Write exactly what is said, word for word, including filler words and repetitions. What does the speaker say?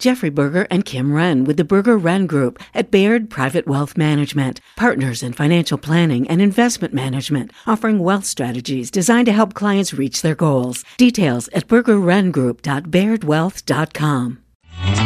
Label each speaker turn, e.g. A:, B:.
A: Jeffrey Berger and Kim Wren with the Berger Wren Group at Baird Private Wealth Management, partners in financial planning and investment management, offering wealth strategies designed to help clients reach their goals. Details at berger wren group dot baird wealth dot com.